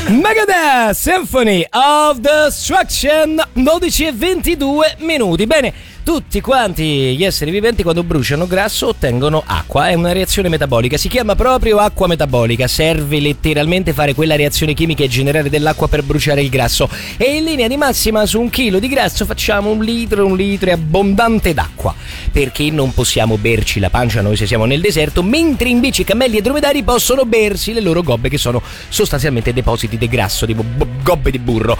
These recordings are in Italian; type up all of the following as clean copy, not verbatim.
Megadeth Symphony of Destruction, 12:22. Bene, tutti quanti gli esseri viventi quando bruciano grasso ottengono acqua, è una reazione metabolica, si chiama proprio acqua metabolica, serve letteralmente fare quella reazione chimica e generare dell'acqua per bruciare il grasso, e in linea di massima su 1 chilo di grasso facciamo 1 litro e abbondante d'acqua, perché non possiamo berci la pancia noi se siamo nel deserto, mentre invece cammelli e dromedari possono bersi le loro gobbe, che sono sostanzialmente depositi di grasso, tipo gobbe di burro.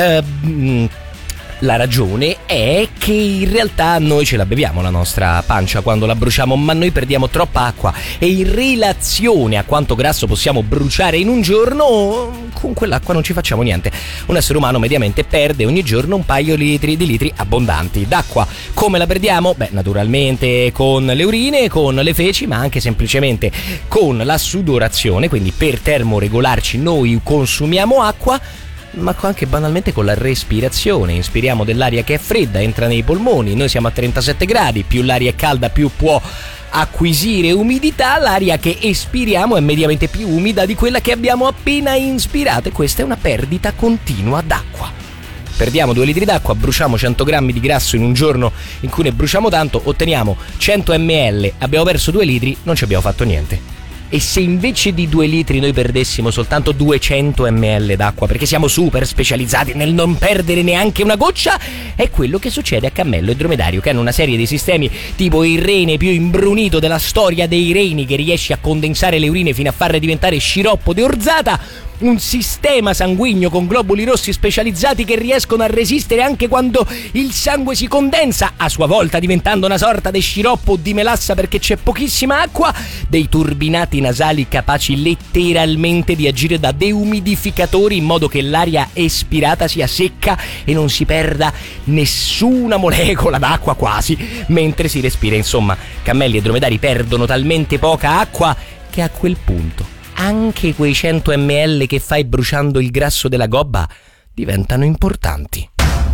La ragione è che in realtà noi ce la beviamo la nostra pancia quando la bruciamo, ma noi perdiamo troppa acqua, e in relazione a quanto grasso possiamo bruciare in un giorno, con quell'acqua non ci facciamo niente. Un essere umano mediamente perde ogni giorno un paio di litri abbondanti d'acqua. Come la perdiamo? Beh, naturalmente con le urine, con le feci, ma anche semplicemente con la sudorazione, quindi per termoregolarci noi consumiamo acqua, ma anche banalmente con la respirazione. Inspiriamo dell'aria che è fredda, entra nei polmoni, noi siamo a 37 gradi, più l'aria è calda più può acquisire umidità, l'aria che espiriamo è mediamente più umida di quella che abbiamo appena inspirato, e questa è una perdita continua d'acqua. Perdiamo 2 litri d'acqua, bruciamo 100 grammi di grasso in un giorno in cui ne bruciamo tanto, otteniamo 100 ml, abbiamo perso 2 litri, non ci abbiamo fatto niente. E se invece di 2 litri noi perdessimo soltanto 200 ml d'acqua, perché siamo super specializzati nel non perdere neanche una goccia, è quello che succede a cammello e dromedario, che hanno una serie di sistemi tipo il rene più imbrunito della storia dei reni, che riesce a condensare le urine fino a farle diventare sciroppo di orzata, un sistema sanguigno con globuli rossi specializzati che riescono a resistere anche quando il sangue si condensa, a sua volta diventando una sorta di sciroppo o di melassa perché c'è pochissima acqua, dei turbinati nasali capaci letteralmente di agire da deumidificatori in modo che l'aria espirata sia secca e non si perda nessuna molecola d'acqua quasi mentre si respira. Insomma, cammelli e dromedari perdono talmente poca acqua che a quel punto anche quei 100 ml che fai bruciando il grasso della gobba diventano importanti.